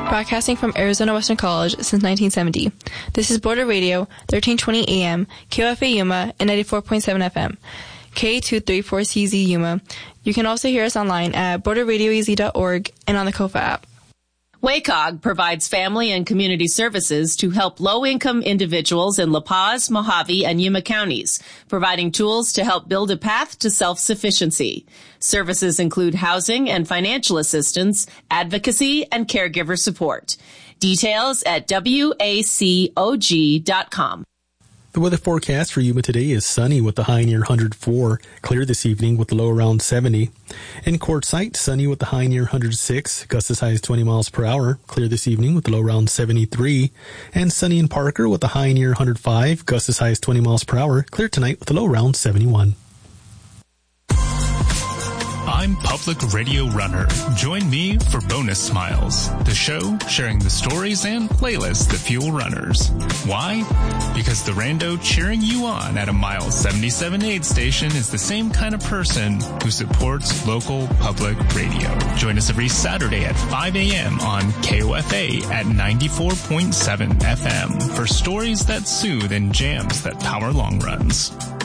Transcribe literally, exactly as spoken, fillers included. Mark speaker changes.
Speaker 1: broadcasting from Arizona Western College since nineteen seventy. This is Border Radio, thirteen twenty A M, K O F A Yuma, and ninety-four point seven F M. K two thirty-four C Z Yuma. You can also hear us online at border radio e z dot org and on the Kofa app.
Speaker 2: W A C O G provides family and community services to help low-income individuals in La Paz, Mojave, and Yuma counties, providing tools to help build a path to self-sufficiency. Services include housing and financial assistance, advocacy, and caregiver support. Details at W A C O G dot com.
Speaker 3: The weather forecast for Yuma today is sunny with the high near one hundred four, clear this evening with the low around seventy. In Quartzsite, sunny with the high near one hundred six, gusts as high as twenty miles per hour, clear this evening with the low around seventy-three. And sunny in Parker with the high near one hundred five, gusts as high as twenty miles per hour, clear tonight with the low around seventy-one.
Speaker 4: I'm Public Radio Runner. Join me for Bonus Smiles, the show sharing the stories and playlists that fuel runners. Why? Because the rando cheering you on at a Mile seventy-seven aid station is the same kind of person who supports local public radio. Join us every Saturday at five A M on K O F A at ninety-four point seven F M for stories that soothe and jams that power long runs.